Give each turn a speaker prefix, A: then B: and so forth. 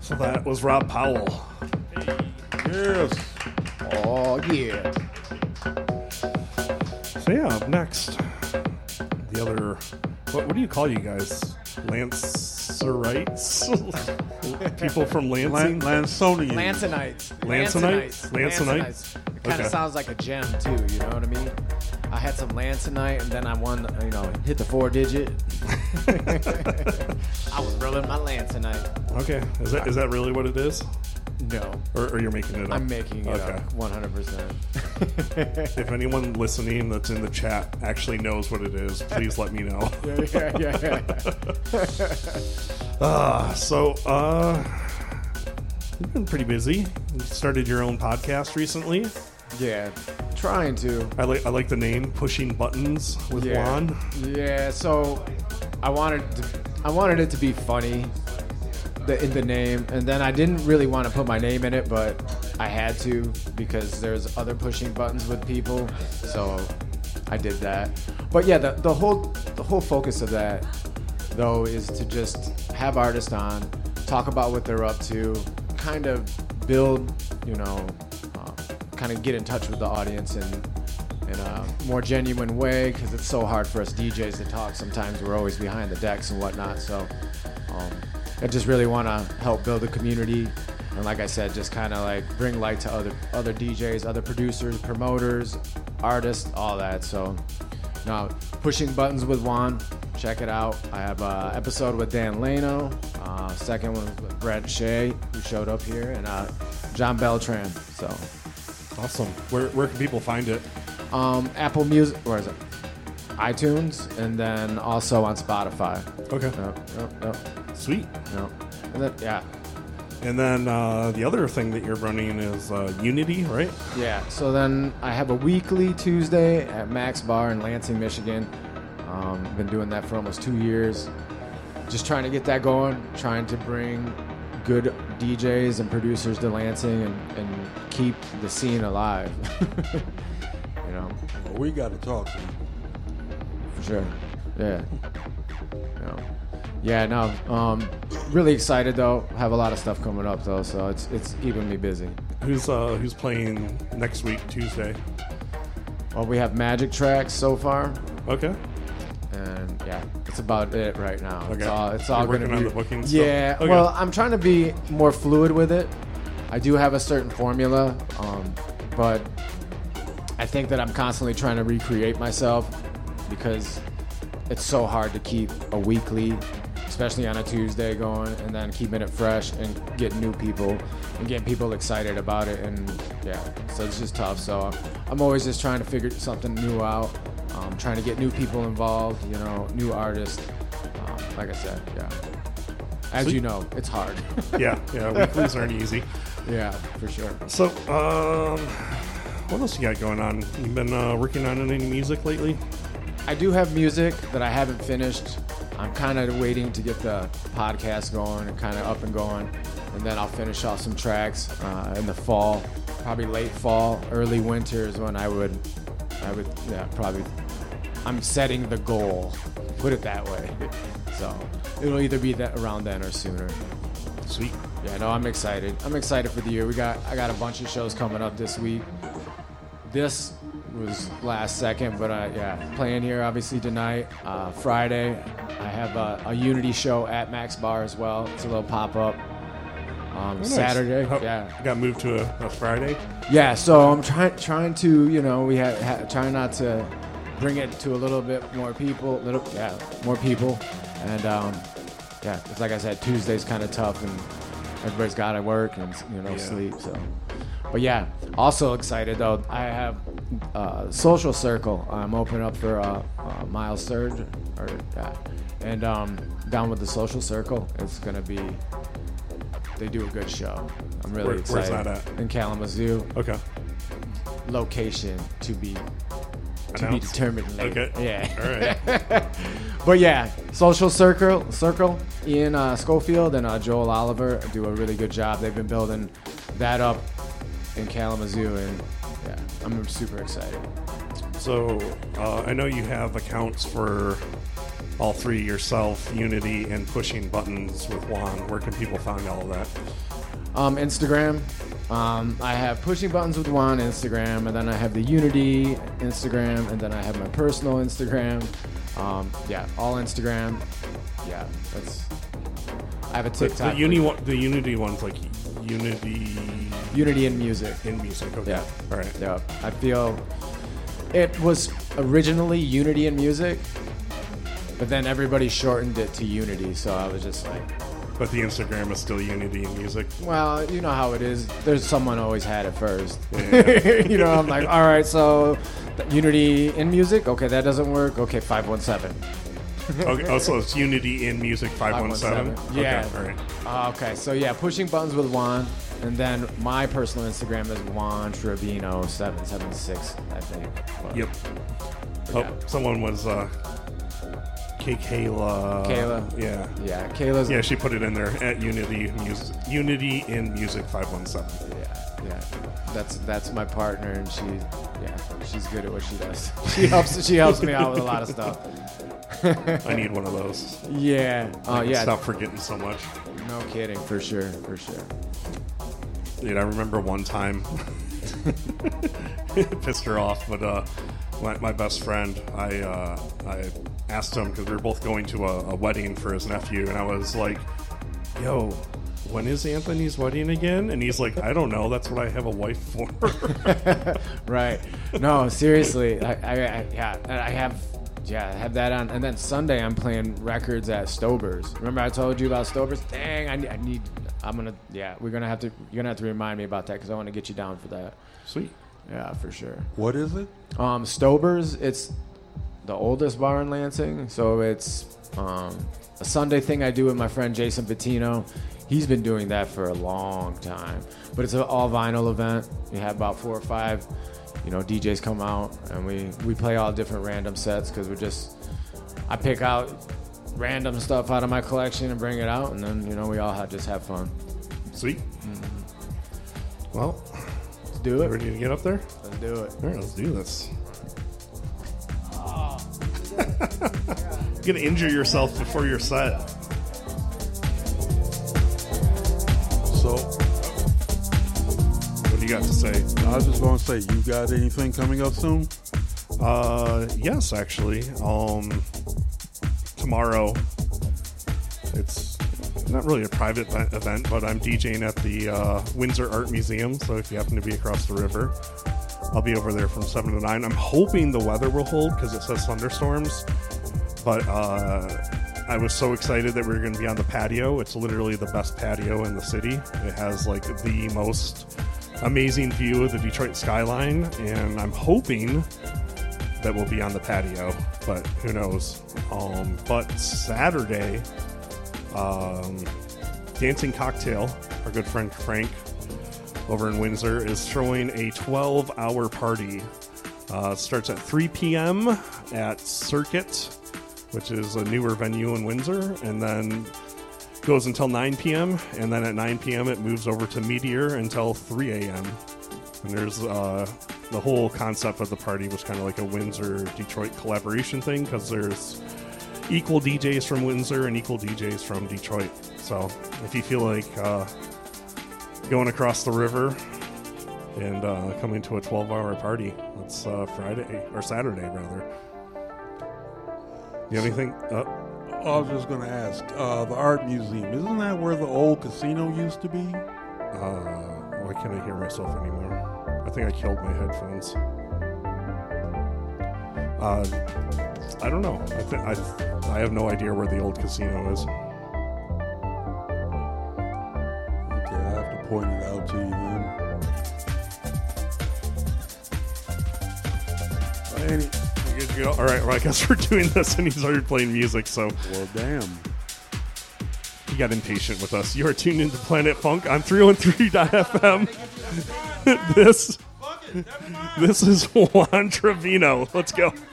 A: So that was Rob Powell.
B: Yes.
C: Oh, yeah.
A: So yeah, up next, the other, what do you call you guys? Lancerites? People from Lansing?
B: Lansonians.
A: Lansonites?
C: It kind of sounds like a gem, too, you know what I mean? I had some Lansonite, and then I won, hit the 4-digit. I was rolling my Lansonite.
A: Okay. Is that really what it is?
C: No.
A: Or you're making it up?
C: I'm making it up, 100%.
A: If anyone listening that's in the chat actually knows what it is, please let me know.
C: Yeah.
A: You've been pretty busy. You started your own podcast recently.
C: Yeah, trying to.
A: I like the name, Pushing Buttons with Juan.
C: Yeah, so I wanted it to be funny in the name, and then I didn't really want to put my name in it, but I had to because there's other pushing buttons with people, so I did that. But yeah, the whole focus of that though is to just have artists on, talk about what they're up to, kind of build, kind of get in touch with the audience in a more genuine way, because it's so hard for us DJs to talk. Sometimes we're always behind the decks and whatnot. So I just really want to help build a community, and like I said, just kind of like bring light to other DJs, other producers, promoters, artists, all that. So now, Pushing Buttons with Juan, check it out. I have an episode with Dan Leno, second one with Brett Shea, who showed up here, and John Beltran. So
A: awesome. Where can people find it?
C: Apple Music, where is it? iTunes, and then also on Spotify.
A: Okay.
C: Yep.
A: Sweet.
C: Yep. And then, yeah.
A: And then the other thing that you're running is Unity, right?
C: Yeah. So then I have a weekly Tuesday at Max Bar in Lansing, Michigan. Been doing that for almost 2 years. Just trying to get that going, trying to bring good DJs and producers to Lansing and keep the scene alive.
B: Well, we got to talk to you.
C: For sure. Yeah. Yeah, no. Really excited though. Have a lot of stuff coming up though, so it's keeping me busy.
A: Who's playing next week, Tuesday?
C: Well, we have Magic Tracks so far.
A: Okay.
C: And yeah, it's about it right now.
A: Okay.
C: It's all
A: You're
C: going to
A: working
C: be
A: on the bookings.
C: Yeah.
A: Okay.
C: Well, I'm trying to be more fluid with it. I do have a certain formula, but I think that I'm constantly trying to recreate myself because it's so hard to keep a weekly, especially on a Tuesday, going and then keeping it fresh and getting new people and getting people excited about it. And yeah, so it's just tough. So I'm always just trying to figure something new out, trying to get new people involved, new artists. Like I said, yeah. As
A: Sweet.
C: you know, it's hard.
A: Yeah, weeklies aren't easy.
C: Yeah, for sure.
A: So, what else you got going on? You been working on any music lately?
C: I do have music that I haven't finished. I'm kind of waiting to get the podcast going and kind of up and going, and then I'll finish off some tracks in the fall, probably late fall, early winter is when I would, probably. I'm setting the goal, put it that way. So it'll either be that around then or sooner.
A: Sweet.
C: Yeah, no, I'm excited. I'm excited for the year. I got a bunch of shows coming up this week. This was last second, but playing here obviously tonight. Friday, I have a Unity show at Max Bar as well. It's a little pop-up.
A: Nice.
C: Saturday,
A: Got moved to a Friday?
C: Yeah, so I'm trying to, trying not to bring it to a little bit more people, more people. And, it's like I said, Tuesday's kind of tough and everybody's got to work and, sleep, so. But yeah, also excited though. I have Social Circle. I'm opening up for Miles Surge, and down with the Social Circle. It's gonna be. They do a good show. I'm really excited.
A: Where's that at?
C: In Kalamazoo.
A: Okay.
C: Location to be determined later.
A: Okay.
C: Yeah.
A: All right.
C: But yeah, Social Circle. Ian Schofield and Joel Oliver do a really good job. They've been building that up in Kalamazoo, and yeah, I'm super excited.
A: So I know you have accounts for all three, yourself, Unity, and Pushing Buttons with Juan. Where can people find all of that?
C: Instagram. I have Pushing Buttons with Juan Instagram, and then I have the Unity Instagram, and then I have my personal Instagram. All Instagram. Yeah, that's. I have a TikTok.
A: The Unity one's like
C: Unity in music.
A: In music. Okay.
C: Yeah.
A: All right.
C: Yeah. I feel it was originally Unity in music, but then everybody shortened it to Unity, so I was just like.
A: But the Instagram is still Unity in music.
C: Well, you know how it is. There's someone always had it first.
A: Yeah.
C: I'm like, all right, so Unity in music? Okay, that doesn't work. Okay, 517.
A: Okay, so it's Unity in music 517?
C: Yeah.
A: Okay, all right.
C: Okay, so yeah, Pushing Buttons with Juan. And then my personal Instagram is Juan Trevino 776, I think. But,
A: Yep.
C: yeah.
A: Someone was... Kayla. Yeah.
C: Yeah, Kayla's...
A: Yeah, she put it in there at Unity in Music 517.
C: Yeah. That's my partner, and she's good at what she does. She helps me out with a lot of stuff.
A: I need one of those.
C: Yeah.
A: Stop forgetting so much.
C: No kidding, for sure.
A: Dude, I remember one time it pissed her off, but my best friend, I asked him because we were both going to a wedding for his nephew, and I was like, "Yo, when is Anthony's wedding again?" And he's like, "I don't know. That's what I have a wife for."
C: Right. No, seriously. I have that on. And then Sunday I'm playing records at Stober's. Remember I told you about Stober's? Dang, you're gonna have to remind me about that because I want to get you down for that.
A: Sweet.
C: Yeah, for sure.
B: What is it?
C: Stober's, it's the oldest bar in Lansing, so it's a Sunday thing I do with my friend Jason Bettino. He's been doing that for a long time, but it's an all vinyl event. We have about 4 or 5, DJs come out, and we play all different random sets because I pick out random stuff out of my collection and bring it out, and then we all just have fun.
A: Sweet. Mm-hmm. Well,
C: let's do it.
A: Ready to get up there?
C: Let's do it.
A: All right, let's do this. You're gonna injure yourself before your set.
B: So,
A: what do you got to say?
B: I was just gonna say, you got anything coming up soon?
A: Yes, actually. Tomorrow, it's not really a private event, but I'm DJing at the Windsor Art Museum. So if you happen to be across the river, I'll be over there from 7 to 9. I'm hoping the weather will hold because it says thunderstorms. But I was so excited that we were going to be on the patio. It's literally the best patio in the city. It has like the most amazing view of the Detroit skyline, and I'm hoping that we'll be on the patio, but who knows. But Saturday, Dancing Cocktail, our good friend Frank over in Windsor, is throwing a 12-hour party. Starts at 3 p.m. at Circuit, which is a newer venue in Windsor, and then goes until 9 p.m., and then at 9 p.m. it moves over to Meteor until 3 a.m. And there's the whole concept of the party was kind of like a Windsor-Detroit collaboration thing, because there's equal DJs from Windsor and equal DJs from Detroit. So if you feel like going across the river and coming to a 12-hour party, it's Friday, or Saturday, rather. You have anything?
B: I was just going to ask, the art museum, isn't that where the old casino used to be?
A: Why can't I hear myself anymore? I think I killed my headphones. I don't know. I have no idea where the old casino is.
B: Okay, I have to point it out to you then.
A: We're good to go. All right, well, I guess we're doing this, and he started playing music, so...
B: Well, damn.
A: He got impatient with us. You are tuned into Planet Funk on 313.fm. This is Juan Trevino. Let's go.